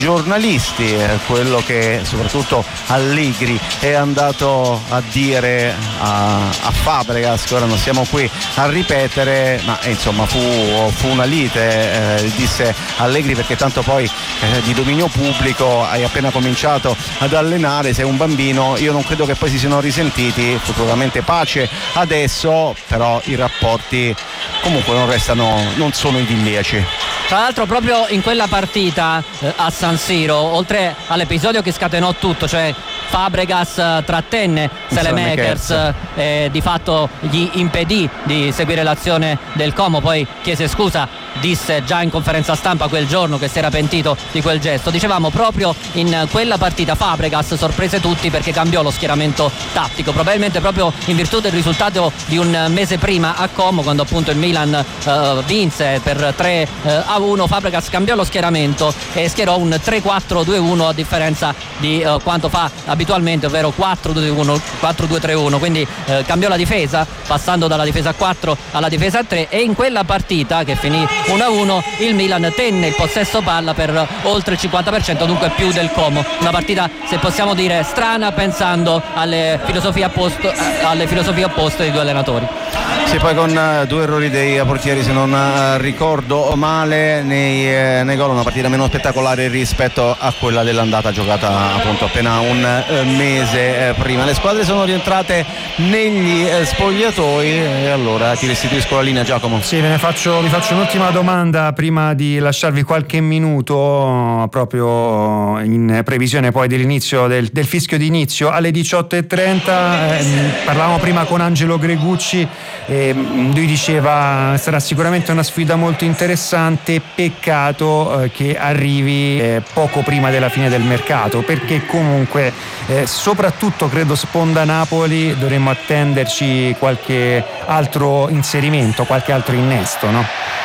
giornalisti, quello che soprattutto Allegri è andato a dire a Fabregas, che ora non siamo qui a ripetere, ma insomma fu una lite, disse Allegri, perché tanto poi di dominio pubblico hai appena cominciato ad allenare, sei un bambino. Io non credo che poi si siano risentiti, sicuramente pace adesso, però i rapporti comunque non sono idilliaci. Tra l'altro proprio in quella partita a San Siro, oltre all'episodio che scatenò tutto, cioè Fabregas trattenne Saelemaekers, di fatto gli impedì di seguire l'azione del Como, poi chiese scusa, disse già in conferenza stampa quel giorno che si era pentito di quel gesto. Dicevamo, proprio in quella partita Fabregas sorprese tutti perché cambiò lo schieramento tattico, probabilmente proprio in virtù del risultato di un mese prima a Como, quando appunto il Milan vinse per 3-1. Fabregas cambiò lo schieramento e schierò un 3-4-2-1 a differenza di quanto fa abitualmente, ovvero 4-2-1, 4-2-3-1, quindi cambiò la difesa, passando dalla difesa a 4 alla difesa a 3, e in quella partita che finì 1-1 il Milan tenne il possesso palla per oltre il 50%, dunque più del Como. Una partita, se possiamo dire, strana, pensando alle filosofie opposte dei due allenatori. Sì, poi con due errori dei portieri, se non ricordo male, nei gol, una partita meno spettacolare rispetto a quella dell'andata giocata appunto appena un mese prima. Le squadre sono rientrate negli spogliatoi e allora ti restituisco la linea, Giacomo. Sì, vi faccio un'ultima domanda prima di lasciarvi qualche minuto, proprio in previsione poi dell'inizio del fischio d'inizio alle 18:30. Parlavamo prima con Angelo Gregucci, lui diceva sarà sicuramente una sfida molto interessante, peccato che arrivi poco prima della fine del mercato, perché comunque soprattutto credo sponda Napoli dovremmo attenderci qualche altro inserimento, qualche altro innesto, no?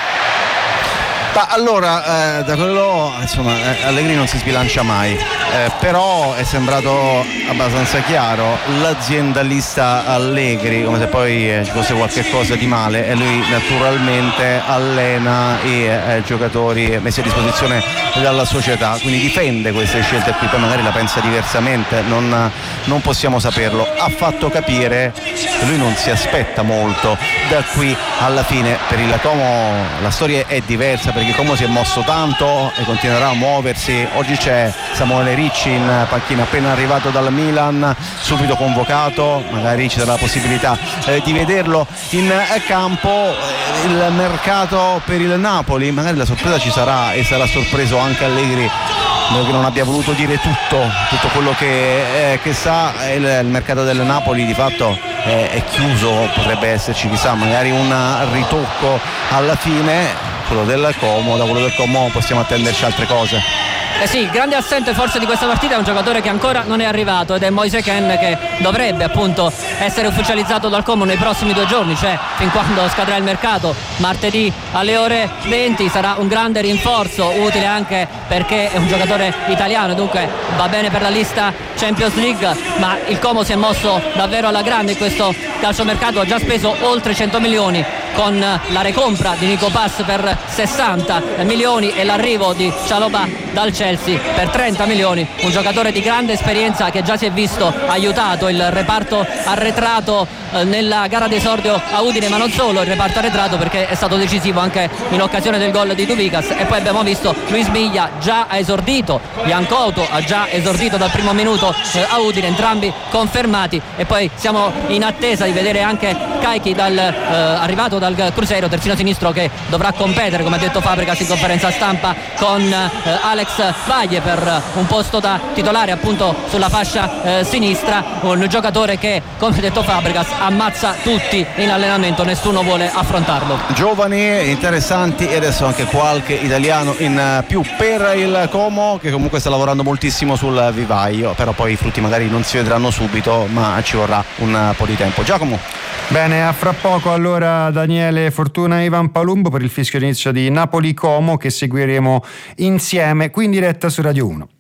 Ma allora, da quello insomma Allegri non si sbilancia mai, però è sembrato abbastanza chiaro l'aziendalista Allegri, come se poi ci fosse qualche cosa di male, e lui naturalmente allena i giocatori messi a disposizione dalla società, quindi difende queste scelte qui, poi magari la pensa diversamente, non possiamo saperlo. Ha fatto capire che lui non si aspetta molto da qui alla fine. Per il Como la storia è diversa, perché Como si è mosso tanto e continuerà a muoversi. Oggi c'è Samuele Ricci in panchina, appena arrivato dal Milan, subito convocato, magari ci sarà la possibilità di vederlo in campo. Il mercato per il Napoli, magari la sorpresa ci sarà e sarà sorpreso anche Allegri, che non abbia voluto dire tutto quello che sa. Il mercato del Napoli di fatto è chiuso, potrebbe esserci chissà magari un ritocco alla fine. Da quello del Como possiamo attenderci altre cose. Sì, il grande assente forse di questa partita è un giocatore che ancora non è arrivato, ed è Moise Kean, che dovrebbe appunto essere ufficializzato dal Como nei prossimi 2 giorni, cioè fin quando scadrà il mercato, martedì alle ore 20. Sarà un grande rinforzo, utile anche perché è un giocatore italiano, dunque va bene per la lista Champions League. Ma il Como si è mosso davvero alla grande in questo calciomercato, ha già speso oltre 100 milioni con la recompra di Nico Pass per 60 milioni e l'arrivo di Chalobah dal Chelsea per 30 milioni, un giocatore di grande esperienza che già si è visto aiutato il reparto arretrato nella gara d'esordio a Udine, ma non solo il reparto arretrato, perché è stato decisivo anche in occasione del gol di Dubicas. E poi abbiamo visto Luis Milla già ha esordito, Jan Couto ha già esordito dal primo minuto a Udine, entrambi confermati, e poi siamo in attesa di vedere anche Caichi arrivato dal Cruzeiro, terzino sinistro, che dovrà competere, come ha detto Fabregas in conferenza stampa, con Alex Valle per un posto da titolare appunto sulla fascia sinistra, un giocatore che, come ha detto Fabregas, ammazza tutti in allenamento, nessuno vuole affrontarlo. Giovani, interessanti, e adesso anche qualche italiano in più per il Como, che comunque sta lavorando moltissimo sul vivaio, però poi i frutti magari non si vedranno subito, ma ci vorrà un po' di tempo. Giacomo. Bene, a fra poco allora Daniele Fortuna e Ivan Palumbo per il fischio d'inizio di Napoli Como, che seguiremo insieme qui in diretta su Radio 1.